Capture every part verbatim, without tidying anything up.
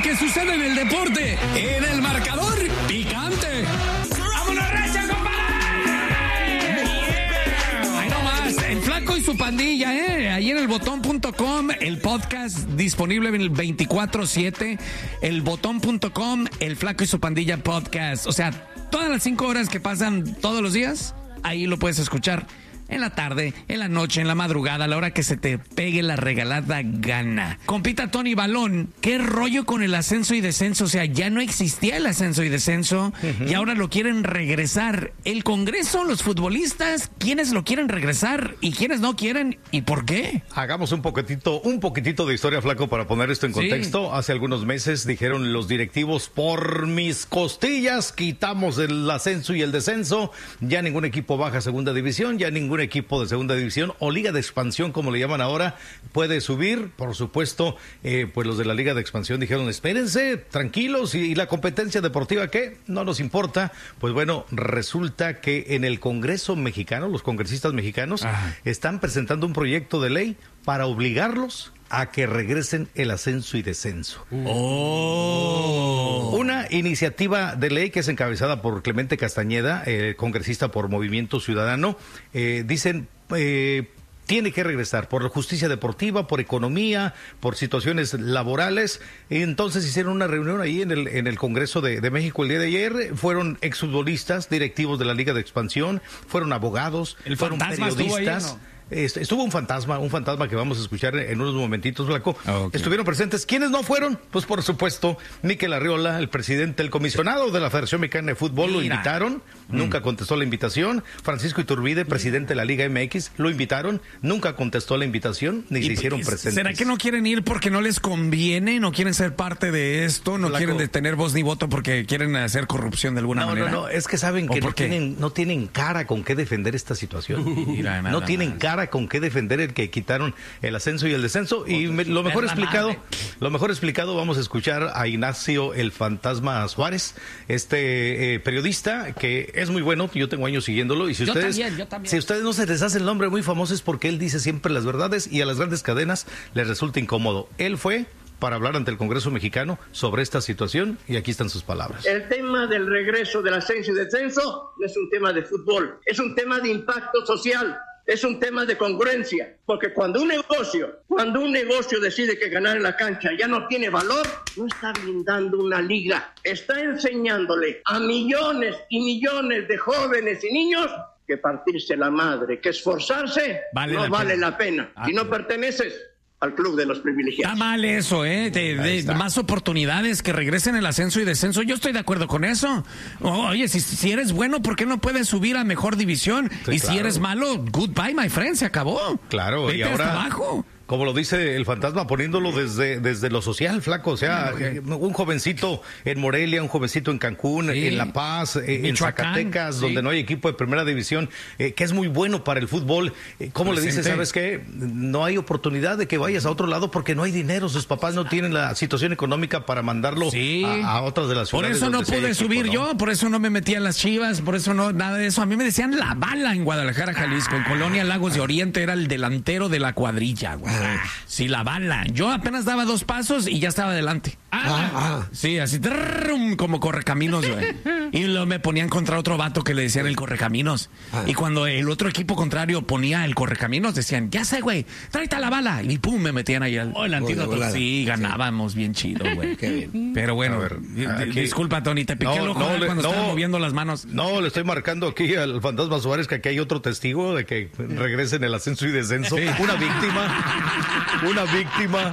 que sucede en el deporte, en el marcador picante. ¡Vámonos, recio, compadre! Yeah. Ahí nomás, el Flaco y su pandilla, ¿eh? Ahí en el botón punto com, el podcast disponible en el veinticuatro siete, el botón punto com, el Flaco y su pandilla podcast. O sea, todas las cinco horas que pasan todos los días, ahí lo puedes escuchar. En la tarde, en la noche, en la madrugada, a la hora que se te pegue la regalada gana. Compita Tony Balón, ¿qué rollo con el ascenso y descenso? O sea, ya no existía el ascenso y descenso, uh-huh. y ahora lo quieren regresar. ¿El Congreso, los futbolistas, quiénes lo quieren regresar y quiénes no quieren y por qué? Hagamos un poquitito, un poquitito de historia, Flaco, para poner esto en contexto. Sí. Hace algunos meses dijeron los directivos, por mis costillas quitamos el ascenso y el descenso. Ya ningún equipo baja a segunda división, ya ningún equipo de segunda división o liga de expansión, como le llaman ahora, puede subir. Por supuesto, eh, pues los de la liga de expansión dijeron, espérense, tranquilos, y, y la competencia deportiva, ¿qué? No nos importa. Pues bueno, resulta que en el Congreso mexicano, los congresistas mexicanos Ajá. están presentando un proyecto de ley para obligarlos a que regresen el ascenso y descenso. Oh. Una iniciativa de ley que es encabezada por Clemente Castañeda, eh, congresista por Movimiento Ciudadano. Eh, dicen, eh, tiene que regresar por justicia deportiva, por economía, por situaciones laborales. Y entonces hicieron una reunión ahí en el, en el Congreso de, de México el día de ayer. Fueron exfutbolistas, directivos de la Liga de Expansión, fueron abogados, el fueron periodistas. Estuvo un fantasma, un fantasma que vamos a escuchar en unos momentitos, Flaco. Okay. Estuvieron presentes. ¿Quiénes no fueron? Pues por supuesto, Mikel Arriola, el presidente, el comisionado de la Federación Mexicana de Fútbol, Mira. lo invitaron, mm. nunca contestó la invitación. Francisco Iturbide, presidente de la Liga M X, lo invitaron, nunca contestó la invitación, ni se hicieron presentes. ¿Será que no quieren ir porque no les conviene? ¿No quieren ser parte de esto? ¿No Flaco. quieren de tener voz ni voto porque quieren hacer corrupción de alguna no, manera? No, no, es que saben que no tienen, no tienen cara con qué defender esta situación. Mira, no tienen más. cara con qué defender el que quitaron el ascenso y el descenso. Y me, lo mejor explicado, lo mejor explicado, vamos a escuchar a Ignacio el Fantasma Suárez, este eh, periodista que es muy bueno, yo tengo años siguiéndolo, y si yo ustedes también, yo también. si ustedes no se les hace el nombre muy famoso es porque él dice siempre las verdades y a las grandes cadenas les resulta incómodo. Él fue para hablar ante el Congreso mexicano sobre esta situación y aquí están sus palabras. El tema del regreso del ascenso y descenso no es un tema de fútbol, es un tema de impacto social. Es un tema de congruencia, porque cuando un negocio, cuando un negocio decide que ganar en la cancha ya no tiene valor, no está brindando una liga, está enseñándole a millones y millones de jóvenes y niños que partirse la madre, que esforzarse vale no la vale pena. la pena. Ah, si no perteneces al club de los privilegiados. Está mal eso, ¿eh? De, de, de más oportunidades, que regresen el ascenso y descenso. Yo estoy de acuerdo con eso. Oye, si, si eres bueno, ¿por qué no puedes subir a mejor división? Sí, y claro. si eres malo, goodbye, my friend, se acabó. Claro, Vete y ahora... hasta abajo. Como lo dice el fantasma, poniéndolo desde, desde lo social, Flaco. O sea, okay. un jovencito en Morelia, un jovencito en Cancún, sí. en La Paz, en Michoacán, Zacatecas, sí. donde no hay equipo de primera división, eh, que es muy bueno para el fútbol. Eh, ¿Cómo Presente. le dice, sabes qué? No hay oportunidad de que vayas a otro lado porque no hay dinero. Sus papás no tienen la situación económica para mandarlo sí. a, a otras de las ciudades. Por eso no pude subir equipo, ¿no? yo, por eso no me metí a las Chivas, por eso no, nada de eso. A mí me decían La Bala en Guadalajara, Jalisco. En Colonia Lagos de Oriente era el delantero de la cuadrilla, güey. Sí, La Bala. Yo apenas daba dos pasos y ya estaba adelante. Ah, ah. Sí, así trrr, como correcaminos, güey. Y luego me ponían contra otro vato que le decían el correcaminos. Ah. Y cuando el otro equipo contrario ponía el correcaminos, decían, ya sé, güey, tráete a La Bala. Y pum, me metían ahí al oh, el antídoto. Sí, ganábamos sí. bien chido, güey. Qué bien. Pero bueno, ver, aquí... disculpa, Tony, te piqué no, el ojo no, cuando no, estaba moviendo las manos. No, le estoy marcando aquí al Fantasma Suárez que aquí hay otro testigo de que regresen el ascenso y descenso. Sí. Una víctima. Una víctima.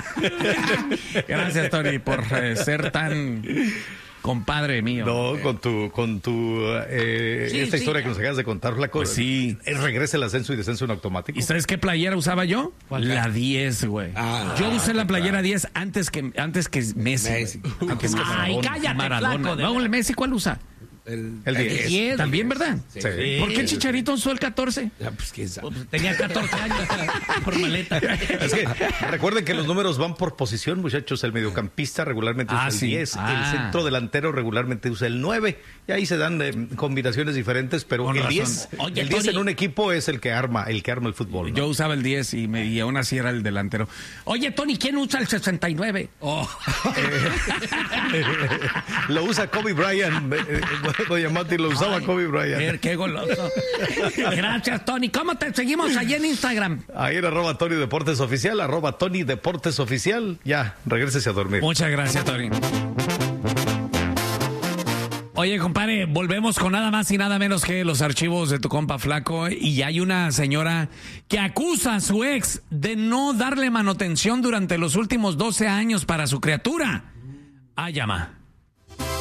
Gracias, Tony, por eh, ser tan compadre mío. No, con tu, con tu eh, sí, esta sí. historia que nos acabas de contar, Flaco. Pues sí. Regresa el ascenso y descenso en automático. ¿Y sabes qué playera usaba yo? La diez, güey. Ah, yo usé la playera claro. diez antes que, antes que Messi. Messi. Antes que Ay, cállate, Maradona. Flaco, no, el Messi, ¿cuál usa? El, el diez. diez. También, ¿verdad? Sí. Sí. ¿Por qué el Chicharito usó el catorce? Ya, pues, ¿quién sabe? Pues, tenía catorce años por maleta. Es que recuerden que los números van por posición, muchachos. El mediocampista regularmente Ah, usa el sí. diez, Ah. el centro delantero regularmente usa el nueve, y ahí se dan eh, combinaciones diferentes, pero Con el razón. diez, Oye, el diez Tony. en un equipo es el que arma, el que arma el fútbol, ¿no? Yo usaba el diez y, me, y aún así era el delantero. Oye, Tony, ¿quién usa el sesenta y nueve? Oh. Lo usa Kobe Bryant, eh, eh, doña Mati, lo usaba Ay, Kobe Bryant. ver, qué goloso. Gracias, Tony. ¿Cómo te seguimos allí en Instagram? Ahí en arroba Tony Deportes Oficial, arroba Tony Deportes Oficial. Ya, regrésese a dormir. Muchas gracias, Tony. Oye, compadre, volvemos con nada más y nada menos que los archivos de tu compa Flaco. Y hay una señora que acusa a su ex de no darle manutención durante los últimos doce años para su criatura. Ah, llama.